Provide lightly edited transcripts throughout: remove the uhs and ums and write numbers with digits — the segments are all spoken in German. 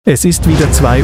Es ist wieder 2 Uhr.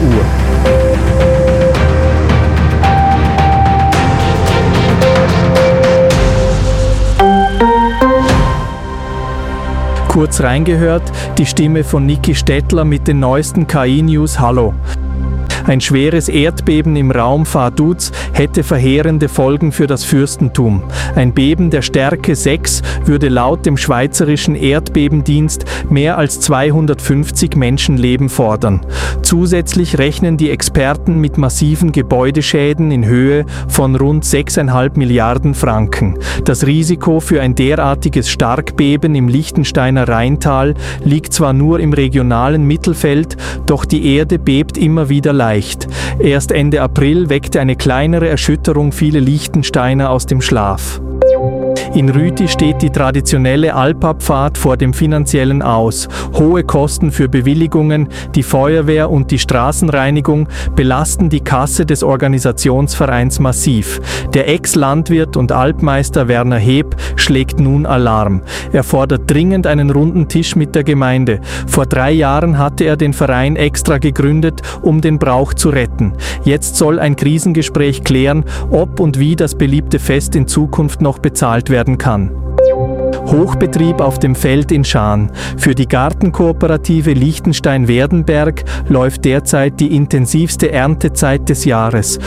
Kurz reingehört, die Stimme von Niki Stettler mit den neuesten KI-News. Hallo. Ein schweres Erdbeben im Raum Vaduz hätte verheerende Folgen für das Fürstentum. Ein Beben der Stärke 6 würde laut dem Schweizerischen Erdbebendienst mehr als 250 Menschenleben fordern. Zusätzlich rechnen die Experten mit massiven Gebäudeschäden in Höhe von rund 6,5 Milliarden Franken. Das Risiko für ein derartiges Starkbeben im Liechtensteiner Rheintal liegt zwar nur im regionalen Mittelfeld, doch die Erde bebt immer wieder leicht. Erst Ende April weckte eine kleinere Erschütterung viele Liechtensteiner aus dem Schlaf. In Rüti steht die traditionelle Alpabfahrt vor dem finanziellen Aus. Hohe Kosten für Bewilligungen, die Feuerwehr und die Straßenreinigung belasten die Kasse des Organisationsvereins massiv. Der Ex-Landwirt und Alpmeister Werner Heb schlägt nun Alarm. Er fordert dringend einen runden Tisch mit der Gemeinde. Vor 3 Jahren hatte er den Verein extra gegründet, um den Brauch zu retten. Jetzt soll ein Krisengespräch klären, ob und wie das beliebte Fest in Zukunft noch bezahlt werden kann. Hochbetrieb auf dem Feld in Schaan. Für die Gartenkooperative Liechtenstein-Werdenberg läuft derzeit die intensivste Erntezeit des Jahres.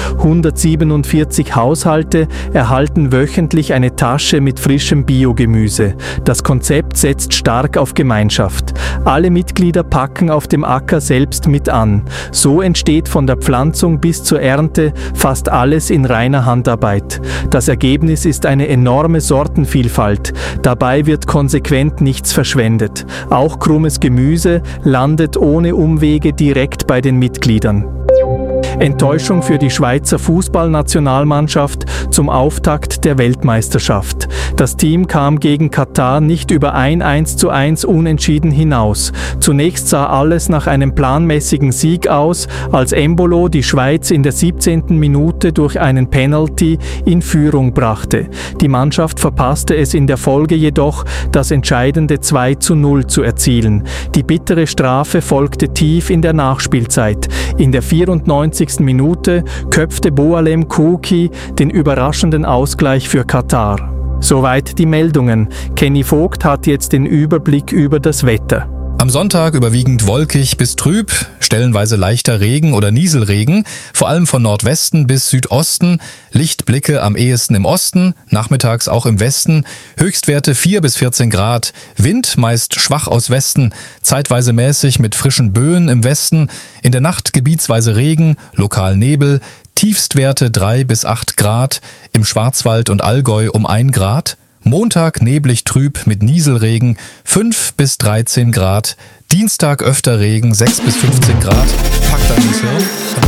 147 Haushalte erhalten wöchentlich eine Tasche mit frischem Biogemüse. Das Konzept setzt stark auf Gemeinschaft. Alle Mitglieder packen auf dem Acker selbst mit an. So entsteht von der Pflanzung bis zur Ernte fast alles in reiner Handarbeit. Das Ergebnis ist eine enorme Sortenvielfalt. Dabei wird konsequent nichts verschwendet. Auch krummes Gemüse landet ohne Umwege direkt bei den Mitgliedern. Enttäuschung für die Schweizer Fußballnationalmannschaft zum Auftakt der Weltmeisterschaft. Das Team kam gegen Katar nicht über ein 1:1 Unentschieden hinaus. Zunächst sah alles nach einem planmäßigen Sieg aus, als Embolo die Schweiz in der 17. Minute durch einen Penalty in Führung brachte. Die Mannschaft verpasste es in der Folge jedoch, das entscheidende 2:0 zu erzielen. Die bittere Strafe folgte tief in der Nachspielzeit. In der 94. Minute köpfte Boalem Kouki den überraschenden Ausgleich für Katar. Soweit die Meldungen. Kenny Vogt hat jetzt den Überblick über das Wetter. Am Sonntag überwiegend wolkig bis trüb, stellenweise leichter Regen oder Nieselregen, vor allem von Nordwesten bis Südosten, Lichtblicke am ehesten im Osten, nachmittags auch im Westen, Höchstwerte 4 bis 14 Grad, Wind meist schwach aus Westen, zeitweise mäßig mit frischen Böen im Westen, in der Nacht gebietsweise Regen, lokal Nebel, Tiefstwerte 3 bis 8 Grad, im Schwarzwald und Allgäu um 1 Grad, Montag neblig trüb mit Nieselregen 5 bis 13 Grad. Dienstag öfter Regen 6 bis 15 Grad. Packt dann ins Hirn.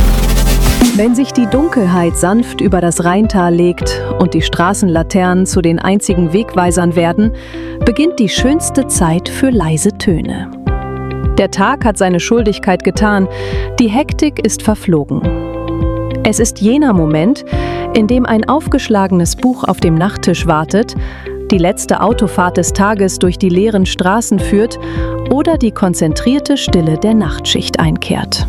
Wenn sich die Dunkelheit sanft über das Rheintal legt und die Straßenlaternen zu den einzigen Wegweisern werden, beginnt die schönste Zeit für leise Töne. Der Tag hat seine Schuldigkeit getan, die Hektik ist verflogen. Es ist jener Moment, in dem ein aufgeschlagenes Buch auf dem Nachttisch wartet, die letzte Autofahrt des Tages durch die leeren Straßen führt oder die konzentrierte Stille der Nachtschicht einkehrt.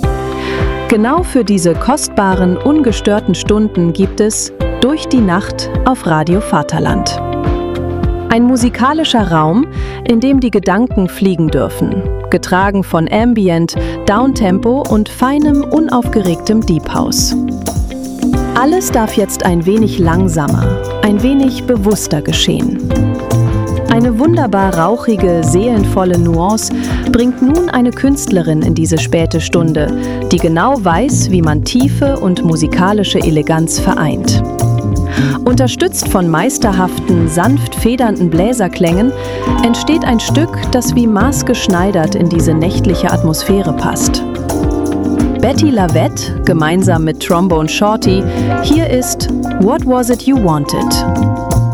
Genau für diese kostbaren, ungestörten Stunden gibt es Durch die Nacht auf Radio Vaterland. Ein musikalischer Raum, in dem die Gedanken fliegen dürfen, getragen von Ambient, Downtempo und feinem, unaufgeregtem Deep House. Alles darf jetzt ein wenig langsamer, ein wenig bewusster geschehen. Eine wunderbar rauchige, seelenvolle Nuance bringt nun eine Künstlerin in diese späte Stunde, die genau weiß, wie man Tiefe und musikalische Eleganz vereint. Unterstützt von meisterhaften, sanft federnden Bläserklängen entsteht ein Stück, das wie maßgeschneidert in diese nächtliche Atmosphäre passt. Betty Lavette, gemeinsam mit Trombone Shorty, hier ist What Was It You Wanted?